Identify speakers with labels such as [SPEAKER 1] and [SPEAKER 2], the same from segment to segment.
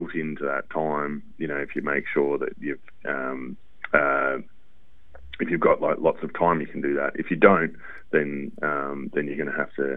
[SPEAKER 1] built into that time. If you make sure that you've if you've got lots of time, you can do that. If you don't, then you're going to have to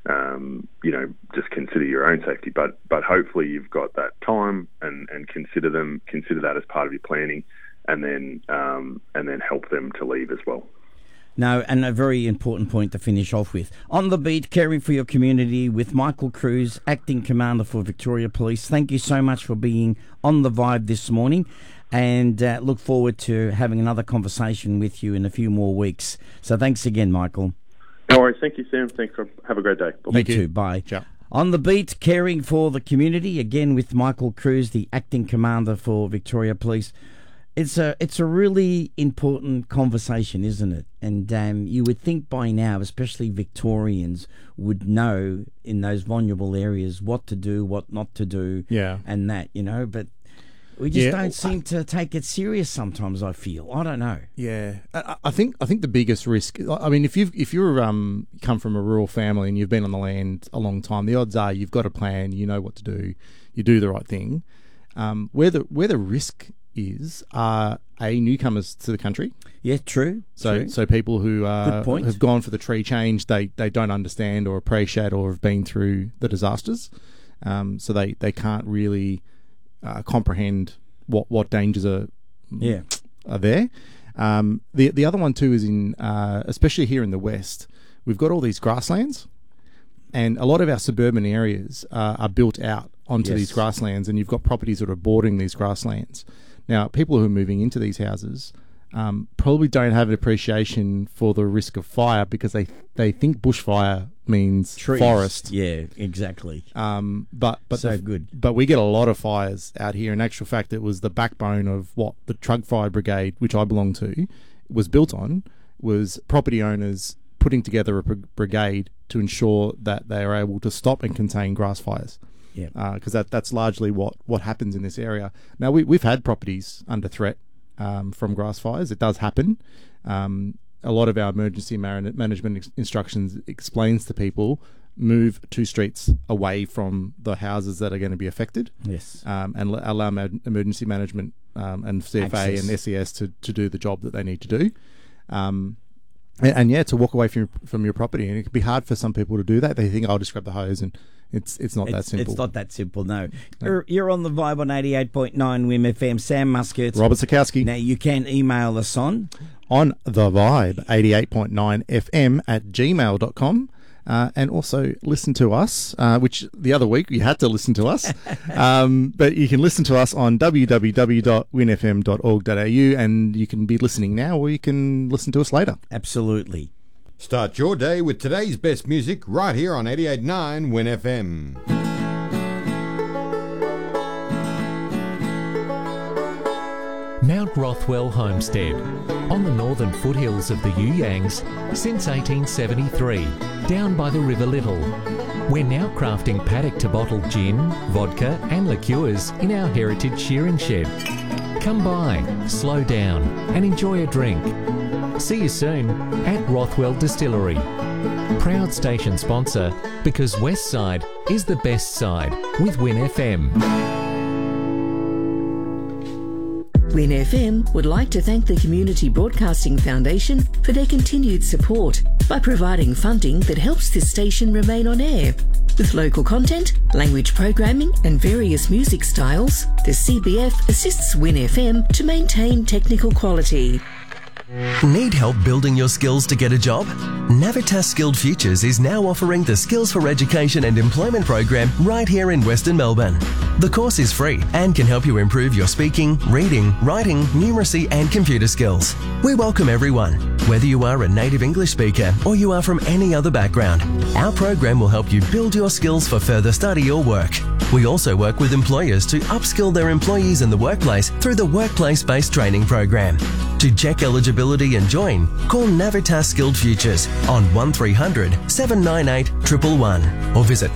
[SPEAKER 1] just consider your own safety. But hopefully you've got that time and consider that as part of your planning, and then help them to leave as well.
[SPEAKER 2] No, and a very important point to finish off with. On the Beat, caring for your community with Michael Cruz, Acting Commander for Victoria Police. Thank you so much for being on The Vibe this morning, and look forward to having another conversation with you in a few more weeks. So thanks again, Michael.
[SPEAKER 1] No worries. Thank you, Sam. Have a great day. Bye.
[SPEAKER 2] You too. Bye.
[SPEAKER 3] Ciao.
[SPEAKER 2] On the Beat, caring for the community, again with Michael Cruz, the Acting Commander for Victoria Police. It's a really important conversation, isn't it? And you would think by now, especially Victorians, would know in those vulnerable areas what to do, what not to do, and that, but we just don't seem to take it serious sometimes, I feel. I don't know.
[SPEAKER 3] Yeah. I think the biggest risk, I mean, if you're come from a rural family and you've been on the land a long time, the odds are you've got a plan, you know what to do, you do the right thing. Where the risk is newcomers to the country.
[SPEAKER 2] Yeah, true.
[SPEAKER 3] So people who have gone for the tree change, they don't understand or appreciate or have been through the disasters, so they can't really comprehend what dangers are there. The other one too is in especially here in the West, we've got all these grasslands, and a lot of our suburban areas are built out onto these grasslands, and you've got properties that are bordering these grasslands. Now, people who are moving into these houses probably don't have an appreciation for the risk of fire, because they think bushfire means
[SPEAKER 2] trees.
[SPEAKER 3] Forest.
[SPEAKER 2] Yeah, exactly.
[SPEAKER 3] But
[SPEAKER 2] good.
[SPEAKER 3] But we get a lot of fires out here. In actual fact, it was the backbone of what the Trug Fire Brigade, which I belong to, was built on, was property owners putting together a brigade to ensure that they are able to stop and contain grass fires.
[SPEAKER 2] Yeah,
[SPEAKER 3] because that's largely what happens in this area. Now we've had properties under threat from grass fires. It does happen. A lot of our emergency management instructions explains to people, move 2 streets away from the houses that are going to be affected.
[SPEAKER 2] Yes,
[SPEAKER 3] and allow emergency management and CFA and SES to do the job that they need to do. And to walk away from your property, and it can be hard for some people to do that. They think, I'll just grab the hose, and it's not that simple.
[SPEAKER 2] It's not that simple, no. You're on The Vibe on 88.9 WIM FM. Sam Muscat.
[SPEAKER 3] Robert Sikowski.
[SPEAKER 2] Now, you can email us on
[SPEAKER 3] The Vibe 88.9 FM at gmail.com. And also listen to us, which the other week you had to listen to us, but you can listen to us on www.winfm.org.au, and you can be listening now, or you can listen to us later.
[SPEAKER 2] Absolutely.
[SPEAKER 4] Start your day with today's best music right here on 88.9 Win FM.
[SPEAKER 5] Mount Rothwell Homestead, on the northern foothills of the You Yangs since 1873, down by the River Little. We're now crafting paddock-to-bottle gin, vodka and liqueurs in our heritage shearing shed. Come by, slow down and enjoy a drink. See you soon at Rothwell Distillery. Proud station sponsor, because West Side is the best side with Win FM.
[SPEAKER 6] Win FM would like to thank the Community Broadcasting Foundation for their continued support by providing funding that helps this station remain on air. With local content, language programming and various music styles, the CBF assists Win FM to maintain technical quality.
[SPEAKER 7] Need help building your skills to get a job? Navitas Skilled Futures is now offering the Skills for Education and Employment program right here in Western Melbourne. The course is free and can help you improve your speaking, reading, writing, numeracy and computer skills. We welcome everyone, whether you are a native English speaker or you are from any other background. Our program will help you build your skills for further study or work. We also work with employers to upskill their employees in the workplace through the Workplace-Based Training Program. To check eligibility and join, call Navitas Skilled Futures on 1300 798 111 or visit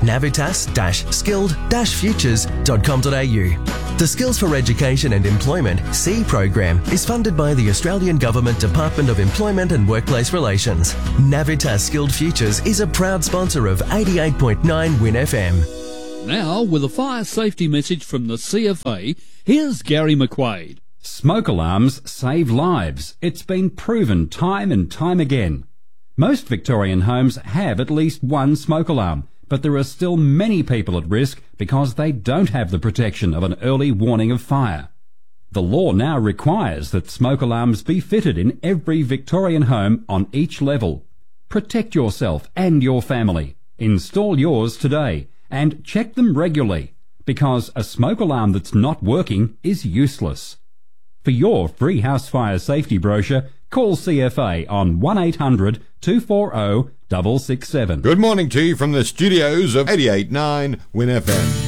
[SPEAKER 7] navitas-skilled-futures.com.au. The Skills for Education and Employment C program is funded by the Australian Government Department of Employment and Workplace Relations. Navitas Skilled Futures is a proud sponsor of 88.9 Win FM.
[SPEAKER 8] Now, with a fire safety message from the CFA, here's Gary McQuaid.
[SPEAKER 9] Smoke alarms save lives. It's been proven time and time again. Most Victorian homes have at least one smoke alarm, but there are still many people at risk because they don't have the protection of an early warning of fire. The law now requires that smoke alarms be fitted in every Victorian home on each level. Protect yourself and your family. Install yours today and check them regularly, because a smoke alarm that's not working is useless. For your free house fire safety brochure, call CFA on 1800 240 667.
[SPEAKER 4] Good morning to you from the studios of 88.9 Win FM.